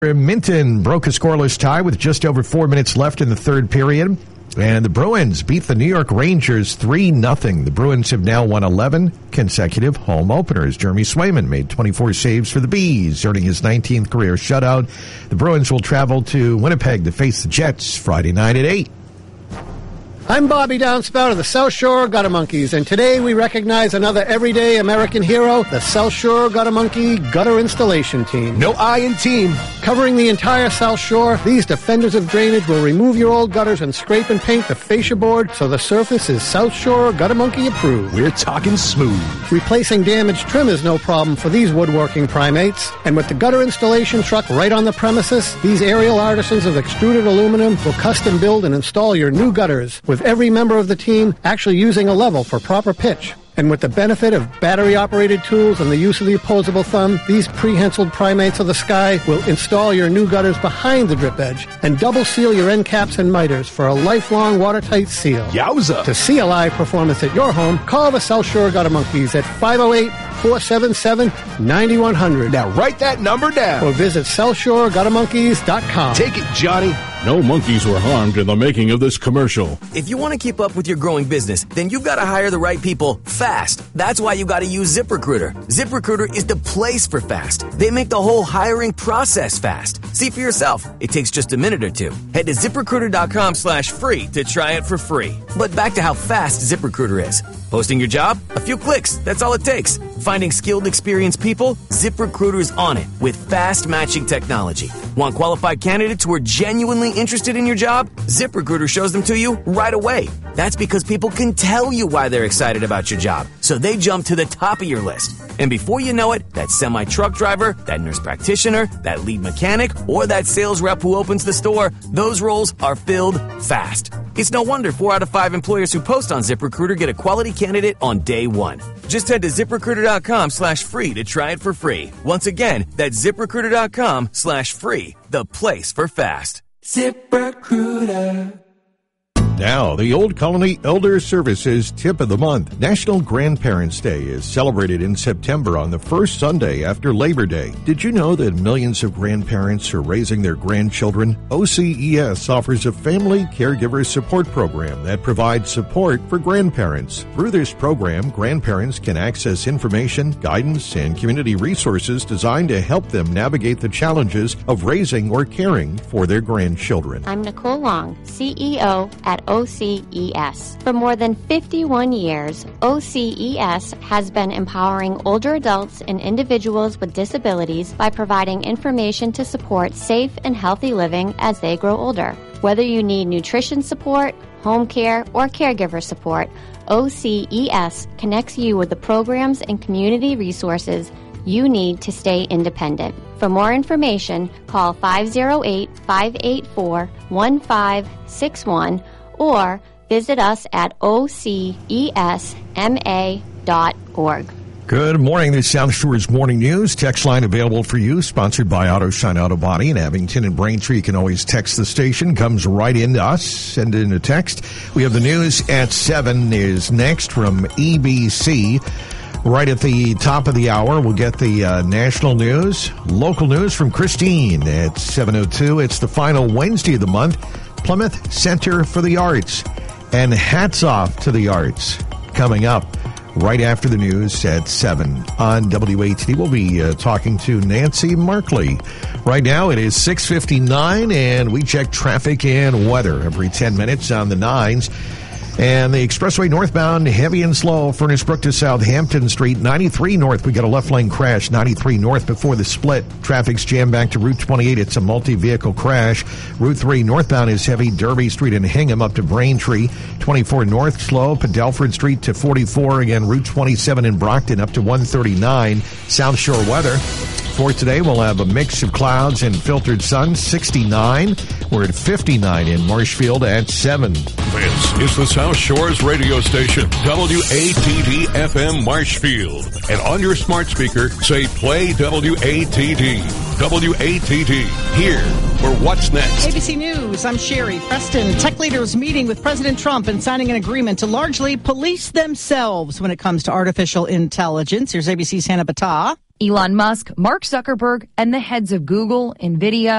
Minton broke a scoreless tie with just over 4 minutes left in the third period. And the Bruins beat the New York Rangers 3-0. The Bruins have now won 11 consecutive home openers. Jeremy Swayman made 24 saves for the Bees, earning his 19th career shutout. The Bruins will travel to Winnipeg to face the Jets Friday night at 8. I'm Bobby Downspout of the South Shore Gutter Monkeys, and today we recognize another everyday American hero, the South Shore Gutter Monkey Gutter Installation Team. No I in team. Covering the entire South Shore, these defenders of drainage will remove your old gutters and scrape and paint the fascia board so the surface is South Shore Gutter Monkey approved. We're talking smooth. Replacing damaged trim is no problem for these woodworking primates, and with the gutter installation truck right on the premises, these aerial artisans of extruded aluminum will custom build and install your new gutters, with every member of the team actually using a level for proper pitch. And with the benefit of battery-operated tools and the use of the opposable thumb, these prehensiled primates of the sky will install your new gutters behind the drip edge and double seal your end caps and miters for a lifelong watertight seal. Yowza! To see a live performance at your home, call the South Shore Gutter Monkeys at 508-477-9100. Now write that number down. Or visit SouthShoreGutterMonkeys.com. Take it, Johnny. No monkeys were harmed in the making of this commercial. If you want to keep up with your growing business, then you've got to hire the right people fast. That's why you got to use ZipRecruiter. ZipRecruiter is the place for fast. They make the whole hiring process fast. See for yourself. It takes just a minute or two. Head to ZipRecruiter.com/free to try it for free. But back to how fast ZipRecruiter is. Posting your job? A few clicks. That's all it takes. Finding skilled, experienced people? ZipRecruiter is on it with fast matching technology. Want qualified candidates who are genuinely interested in your job? ZipRecruiter shows them to you right away. That's because people can tell you why they're excited about your job, so they jump to the top of your list. And before you know it, that semi-truck driver, that nurse practitioner, that lead mechanic, or that sales rep who opens the store, those roles are filled fast. It's no wonder 4 out of 5 employers who post on ZipRecruiter get a quality candidate on day one. Just head to ZipRecruiter.com/free to try it for free. Once again, that's ZipRecruiter.com/free, the place for fast. ZipRecruiter. Now, the Old Colony Elder Services Tip of the Month. National Grandparents' Day is celebrated in September on the first Sunday after Labor Day. Did you know that millions of grandparents are raising their grandchildren? OCES offers a family caregiver support program that provides support for grandparents. Through this program, grandparents can access information, guidance, and community resources designed to help them navigate the challenges of raising or caring for their grandchildren. I'm Nicole Long, CEO at OCES. For more than 51 years, OCES has been empowering older adults and individuals with disabilities by providing information to support safe and healthy living as they grow older. Whether you need nutrition support, home care, or caregiver support, OCES connects you with the programs and community resources you need to stay independent. For more information, call 508-584-1561 or visit us at ocesma.org. Good morning. This is South Shore's Morning News. Text line available for you, sponsored by Auto Shine Auto Body in Abington and Braintree. You can always text the station. Comes right into us. Send in a text. We have the news at 7 is next from EBC. Right at the top of the hour, we'll get the national news, local news from Christine at 7:02. It's the final Wednesday of the month. Plymouth Center for the Arts. And hats off to the arts. Coming up right after the news at 7 on WATD. We'll be talking to Nancy Markley. Right now it is 6:59, and we check traffic and weather every 10 minutes on the 9s. And the expressway northbound, heavy and slow, Furnace Brook to Southampton Street. 93 north, we got a left lane crash. 93 north before the split. Traffic's jammed back to Route 28. It's a multi-vehicle crash. Route 3 northbound is heavy. Derby Street and Hingham up to Braintree. 24 north, slow. Padelford Street to 44. Again, Route 27 in Brockton up to 139. South Shore weather. For today, we'll have a mix of clouds and filtered sun, 69. We're at 59 in Marshfield at 7. This is the South Shore's radio station, WATD FM Marshfield. And on your smart speaker, say play WATD. WATD, here for What's Next. ABC News, I'm Sherry Preston. Tech leaders meeting with President Trump and signing an agreement to largely police themselves when it comes to artificial intelligence. Here's ABC's Hannah Battah. Elon Musk, Mark Zuckerberg, and the heads of Google, NVIDIA,